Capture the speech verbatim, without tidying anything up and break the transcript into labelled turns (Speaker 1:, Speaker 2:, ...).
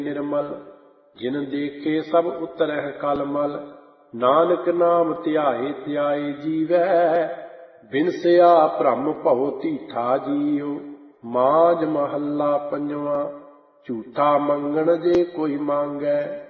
Speaker 1: ਨਿਰਮਲ। ਜਿਨ ਦੇਖੇ ਸਭ ਉਤਰਹਿ ਕਲਮਲ। ਨਾਨਕ ਨਾਮ ਧਿਆਏ ਧਿਆਏ ਜੀਵੈ। ਬਿਨਸਿਆ ਭ੍ਰਮ ਭਉ ਧੀਠਾ ਜੀਉ। ਮਾਝ ਮਹੱਲਾ ਪੰਜਵਾਂ। ਝੂਠਾ ਮੰਗਣ ਜੇ ਕੋਈ ਮੰਗੈ